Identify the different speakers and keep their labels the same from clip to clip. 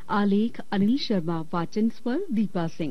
Speaker 1: आलेख अनिल शर्मा, वाचन स्वर दीपा सिंह।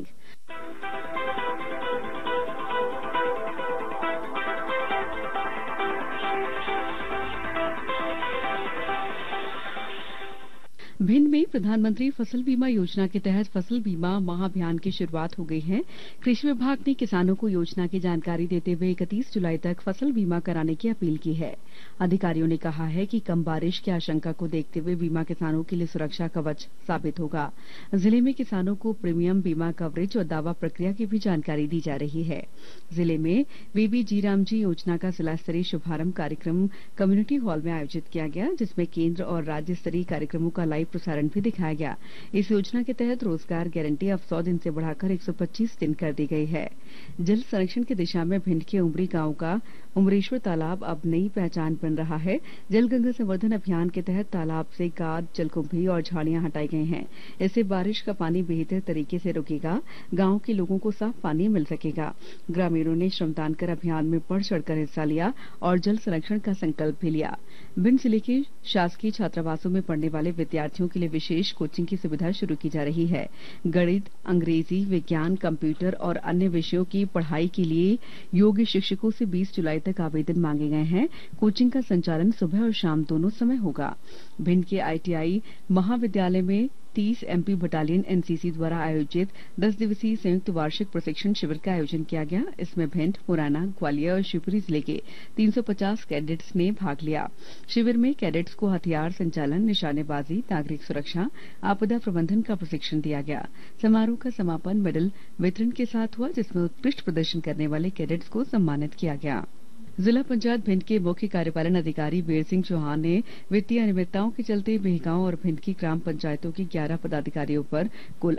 Speaker 1: भिंड में प्रधानमंत्री फसल बीमा योजना के तहत फसल बीमा महाअभियान की शुरुआत हो गई है। कृषि विभाग ने किसानों को योजना की जानकारी देते हुए 31 जुलाई तक फसल बीमा कराने की अपील की है। अधिकारियों ने कहा है कि कम बारिश की आशंका को देखते हुए बीमा किसानों के लिए सुरक्षा कवच साबित होगा। जिले में किसानों को प्रीमियम बीमा कवरेज और दावा प्रक्रिया की भी जानकारी दी जा रही है। जिले में बीबी जीरामजी योजना का जिला स्तरीय शुभारंभ कार्यक्रम कम्युनिटी हॉल में आयोजित किया गया, जिसमें केंद्र और राज्य स्तरीय कार्यक्रमों का लाइव प्रसारण भी दिखाया गया। इस योजना के तहत रोजगार गारंटी अब 100 दिन से बढ़ाकर 125 दिन कर दी गई है। जल संरक्षण की दिशा में भिंड के उमरी गांव का उमरेश्वर तालाब अब नई पहचान बन रहा है। जल गंगा संवर्धन अभियान के तहत तालाब से गाद, जलकुंभी और झाड़ियां हटाई गई हैं। इससे बारिश का पानी बेहतर तरीके से रुकेगा। गांव के लोगों को साफ पानी मिल सकेगा। ग्रामीणों ने श्रमदान कर अभियान में बढ़ चढ़कर हिस्सा लिया और जल संरक्षण का संकल्प भी लिया। भिंड जिले के शासकीय छात्रावासों में पढ़ने वाले विद्यार्थियों के लिए विशेष कोचिंग की सुविधा शुरू की जा रही है। गणित, अंग्रेजी, विज्ञान, कंप्यूटर और अन्य विषयों की पढ़ाई के लिए योग्य शिक्षकों से 20 जुलाई तक आवेदन मांगे गए हैं। कोचिंग का संचालन सुबह और शाम दोनों समय होगा। भिंड के आईटीआई महाविद्यालय में 30 एमपी बटालियन एनसीसी द्वारा आयोजित 10 दिवसीय संयुक्त वार्षिक प्रशिक्षण शिविर का आयोजन किया गया। इसमें भिंड, मुरैना, ग्वालियर और शिवपुरी जिले के 350 कैडेट्स ने भाग लिया। शिविर में कैडेट्स को हथियार संचालन, निशानेबाजी, नागरिक सुरक्षा, आपदा प्रबंधन का प्रशिक्षण दिया गया। समारोह का समापन मेडल वितरण के साथ हुआ, जिसमें उत्कृष्ट प्रदर्शन करने वाले कैडेट्स को सम्मानित किया गया। जिला पंचायत भिंड के मुख्य कार्यपालन अधिकारी वीर सिंह चौहान ने वित्तीय अनियमितताओं के चलते मेहगांव और भिंड की ग्राम पंचायतों के 11 पदाधिकारियों पर कुल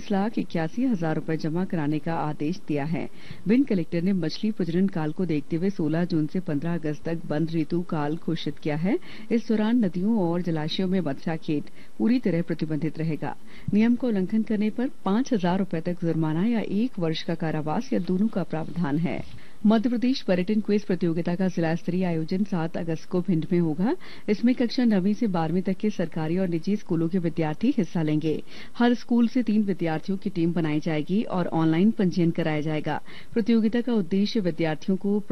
Speaker 1: 48,81,000 रुपए जमा कराने का आदेश दिया है। भिंड कलेक्टर ने मछली प्रजनन काल को देखते हुए 16 जून से 15 अगस्त तक बंद ऋतु काल घोषित किया है। इस दौरान नदियों और जलाशयों में मत्स्याखेट पूरी तरह प्रतिबंधित रहेगा। नियम का उल्लंघन करने पर 5,000 रुपए तक जुर्माना या 1 वर्ष का कारावास या दोनों का प्रावधान है। मध्य प्रदेश पर्यटन क्विज प्रतियोगिता का जिला स्तरीय आयोजन 7 अगस्त को भिंड में होगा। इसमें कक्षा 9वीं से 12वीं तक के सरकारी और निजी स्कूलों के विद्यार्थी हिस्सा लेंगे। हर स्कूल से 3 विद्यार्थियों की टीम बनाई जाएगी और ऑनलाइन पंजीयन कराया जाएगा। प्रतियोगिता का उद्देश्य विद्यार्थियों को